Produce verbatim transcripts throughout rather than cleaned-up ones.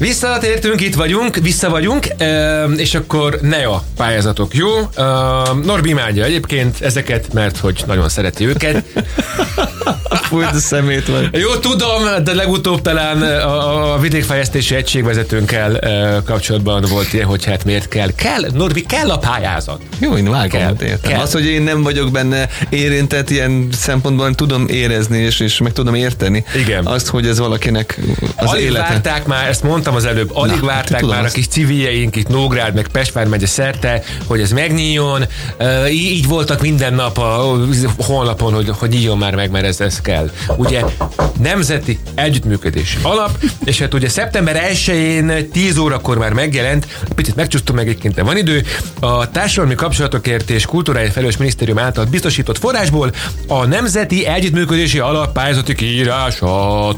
Visszatértünk, itt vagyunk, vissza vagyunk, és akkor N E A pályázatok, jó? Norbi imádja egyébként ezeket, mert hogy nagyon szereti őket. Fújt a szemét vagy. Jó, tudom, de legutóbb talán a vidékfejlesztési egységvezetőnkkel kapcsolatban volt ilyen, hogy hát miért kell. Kell, Norbi, kell a pályázat. Jó, én vágom, kell, értem. Kell. Az, hogy én nem vagyok benne érintett ilyen szempontból, tudom érezni, és, és meg tudom érteni. Igen. Azt, hogy ez valakinek az alig élete. várták már, ezt mondtam az előbb, alig Na, várták már azt. A kis civiljeink itt Nógrád, meg Pest vármegye szerte, hogy ez megnyíljon. Uh, így voltak minden nap a honlapon, hogy, hogy nyíljon már meg, mert ez, ez kell. Ugye Nemzeti Együttműködési Alap, és hát ugye szeptember elsején tíz órakor már megjelent, picit megcsúsztunk meg egyébként, van idő, a Társadalmi Kapcsolatokért és Kultúráért Felelős Minisztérium által biztosított forrásból a Nemzeti Együttműködési Alap pályázati kiírása.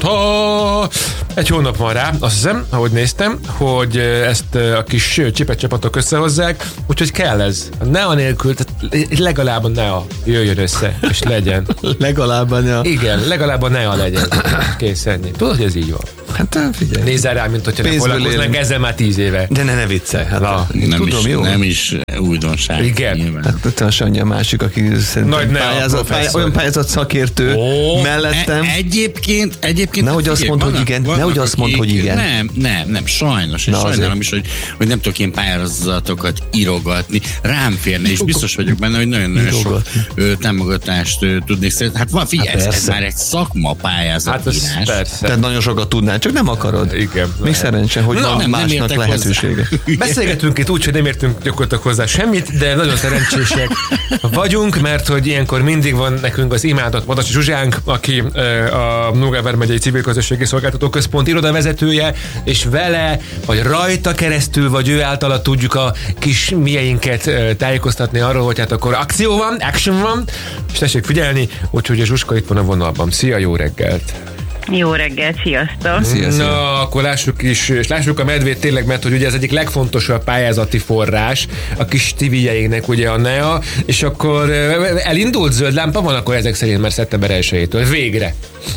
Egy hónap van rá, azt hiszem, ahogy néztem, hogy ezt a kis csipet csapatok összehozzák, úgyhogy kell ez. A N E A nélkül, tehát legalább a N E A jöjjön össze, és legyen. Legalább a N E A. Igen, legalább a N E A legyen. Kész, ennyi. Tudod, hogy ez így van? Hát figyelj. Nézzel rá, mint hogyha nem foglalkoznánk ezzel már tíz éve. De ne, ne viccelj. Hát Na, nem, tudom, is, jó? nem is újdonság. Igen. Hát ott a Sanyi a másik, aki szerintem pályázat, pályázat, olyan pályázat szakértő oh. mellettem. E- egyébként, egyébként nehogy azt mondd, hogy igen. Nehogy azt mondd, hogy igen. Nem, nem, nem, sajnos. És sajnálom is, hogy, hogy nem tudok ilyen pályázatokat írogatni. Rám férne, és biztos vagyok benne, hogy nagyon-nagyon sok ö, támogatást ö, tudnék szeretni. Hát van, figyelj, hát ez, ez már egy szakma pályázatírás. Hát tehát nagyon sokat tudnál, csak nem akarod. Igen. Még szerencse, hogy no, van nem, másnak nem lehetősége. Beszélgetünk itt úgy, hogy nem értünk gyakorlatilag hozzá semmit, de nagyon szerencsések vagyunk, mert hogy ilyenkor mindig van nekünk az imádott Madasi Zsuzsánk, aki a Nógrád vármegyei Civil Közösségi Szolgáltató Központ irodavezetője, és vele, vagy rajta keresztül, vagy ő általa tudjuk a kis mieinket tájékoztatni arról, hogy hát akkor akció van, action van, és tessék figyelni, úgyhogy a Zsuska itt van a vonalban. Szia, jó reggelt! Jó reggelt, sziasztok! Szia, szia. Na, akkor lássuk is, és lássuk a medvét tényleg, mert hogy ugye ez egyik legfontosabb pályázati forrás a kis civiljeinknek, ugye a N E A, és akkor elindult zöld lámpa van akkor ezek szerint már szeptember elsejétől. Végre!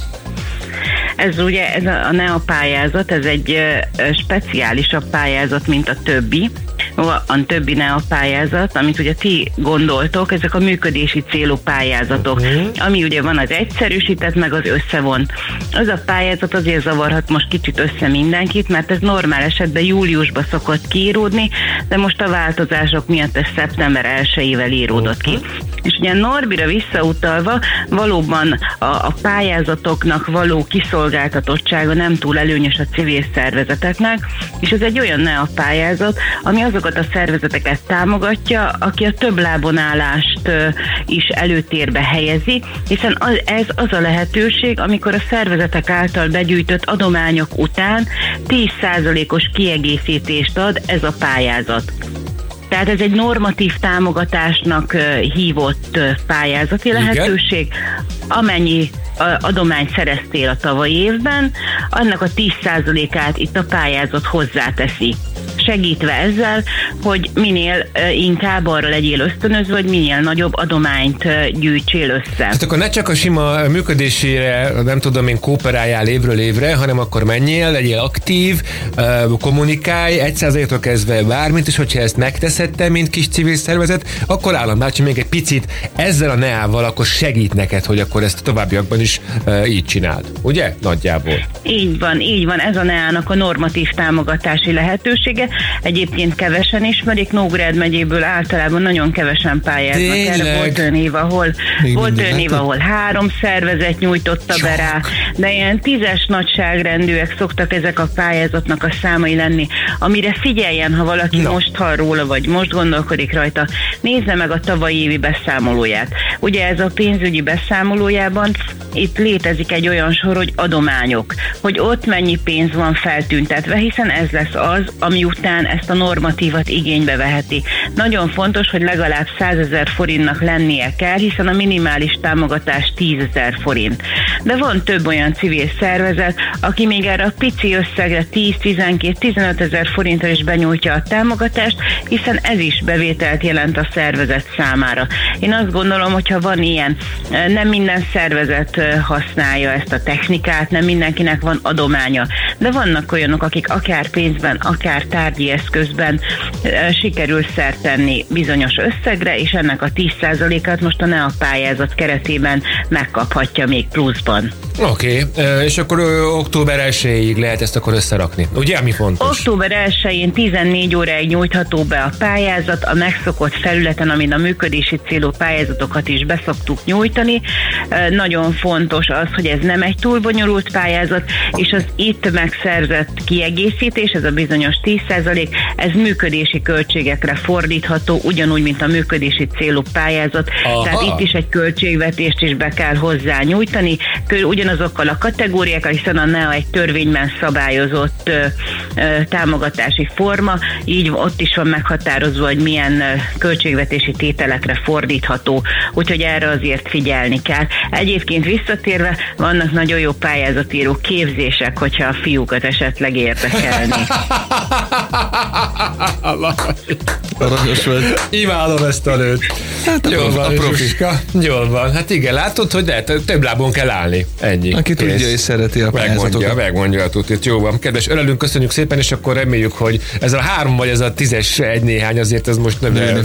Ez ugye, ez a N E A pályázat, ez egy speciálisabb pályázat, mint a többi. A többi N E A pályázat, amit ugye ti gondoltok, ezek a működési célú pályázatok, uh-huh. ami ugye van az egyszerűsített, meg az összevont. Az a pályázat azért zavarhat most kicsit össze mindenkit, mert ez normál esetben júliusban szokott kiíródni, de most a változások miatt ez szeptember elsejével íródott ki. És ugye Norbira visszautalva, valóban a, a pályázatoknak való kiszolgáltatottsága nem túl előnyös a civil szervezeteknek, és ez egy olyan N E A pályázat, ami azokat a szervezeteket támogatja, aki a több lábon állást is előtérbe helyezi, hiszen az, ez az a lehetőség, amikor a szervezetek által begyűjtött adományok után tíz százalékos kiegészítést ad ez a pályázat. Tehát ez egy normatív támogatásnak hívott pályázati lehetőség, amennyi adományt szereztél a tavalyi évben, annak a tíz százalékát itt a pályázat hozzáteszi. Segítve ezzel, hogy minél inkább arra legyél ösztönözve, hogy minél nagyobb adományt gyűjtsél össze. Tehát akkor ne csak a sima működésére, nem tudom én, kooperáljál évről évre, hanem akkor menjél, legyél aktív, kommunikálj, egy százaléktól kezdve bármit, és hogyha ezt megteszed te, mint kis civil szervezet, akkor állambácsi még egy picit ezzel a N E A-val akkor segít neked, hogy akkor ezt a továbbiakban is így csináld. Ugye? Nagyjából. Így van, így van. Ez a N E A-nak a normatív támogatási lehetősége. Egyébként kevesen ismerik, Nógrád megyéből általában nagyon kevesen pályáznak. Erre volt olyan év, ahol, volt olyan év, ahol három szervezet nyújtotta be rá, de ilyen tízes nagyságrendűek szoktak ezek a pályázatnak a számai lenni, amire figyeljen, ha valaki no. most hall róla, vagy most gondolkodik rajta, nézze meg a tavalyi évi beszámolóját. Ugye ez a pénzügyi beszámolójában itt létezik egy olyan sor, hogy adományok, hogy ott mennyi pénz van feltüntetve, hiszen ez lesz az, ami után ezt a normatívat igénybe veheti. Nagyon fontos, hogy legalább százezer forintnak lennie kell, hiszen a minimális támogatás tízezer forint. de van több olyan civil szervezet, aki még erre a pici összegre tíz, tizenkét, tizenöt ezer forintra is benyújtja a támogatást, hiszen ez is bevételt jelent a szervezet számára. Én azt gondolom, hogyha van ilyen, nem minden szervezet használja ezt a technikát, nem mindenkinek van adománya, de vannak olyanok, akik akár pénzben, akár tárgyi eszközben sikerül szert tenni bizonyos összegre, és ennek a tíz százalékát most a NEA pályázat keretében megkaphatja még pluszban. Oké, okay. És akkor ö, október elsejéig lehet ezt akkor összerakni. Ugye, mi fontos? október elsején tizennégy óráig nyújtható be a pályázat a megszokott felületen, amin a működési célú pályázatokat is beszoktuk nyújtani. Nagyon fontos az, hogy ez nem egy túl bonyolult pályázat, és az itt megszerzett kiegészítés, ez a bizonyos tíz százalék, ez működési költségekre fordítható, ugyanúgy, mint a működési célú pályázat. Aha. Tehát itt is egy költségvetést is be kell hozzá nyújtani, ugyanazokkal a kategóriákkal, hiszen a NEA egy törvényben szabályozott ö, ö, támogatási forma, így ott is van meghatározva, hogy milyen ö, költségvetési tételekre fordítható, úgyhogy erre azért figyelni kell. Egyébként visszatérve, vannak nagyon jó pályázatíró képzések, hogyha a fiúkat esetleg érdekelni. Aranyos vagy. Imádom ezt a nőt. Hát jól van, a profi. Jól van. Hát igen, látod, hogy lehet, több lábon kell állni. Ennyi. Aki Kész. tudja és szereti a pályázatokat. Megmondja, megmondja a tutit. Jó van. Kedves ölelünk, köszönjük szépen, és akkor reméljük, hogy ez a három vagy ez a tízes egy néhány azért ez most nem